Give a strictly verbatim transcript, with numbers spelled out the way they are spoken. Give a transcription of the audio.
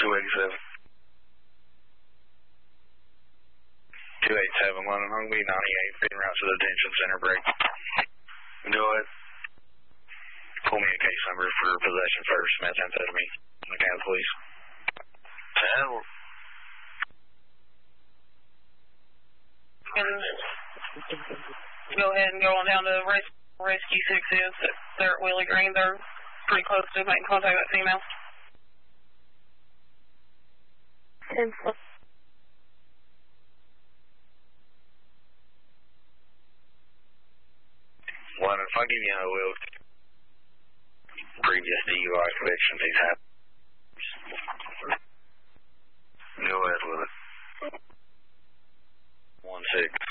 two eighty-seven. two eighty-seven, London Humvee, ninety-eight, feeding route to the detention center, break. Go ahead. Pull me a case number for possession first, methamphetamine. Okay, please. ten. Go ahead and go on down to res Rescue six is. They're at Willie Green. They're pretty close to making contact with that female. ten. One, if I give you a will, previous D U I convictions he's had. Go ahead with it. One six.